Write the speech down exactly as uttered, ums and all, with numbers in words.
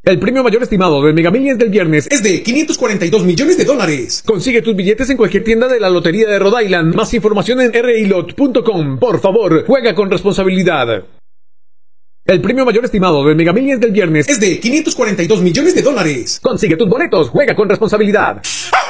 El premio mayor estimado del Mega Millions del viernes es de quinientos cuarenta y dos millones de dólares. Consigue tus billetes en cualquier tienda de la Lotería de Rhode Island. Más información en r i lot punto com. Por favor, juega con responsabilidad. El premio mayor estimado del Mega Millions del viernes es de quinientos cuarenta y dos millones de dólares. Consigue tus boletos, juega con responsabilidad.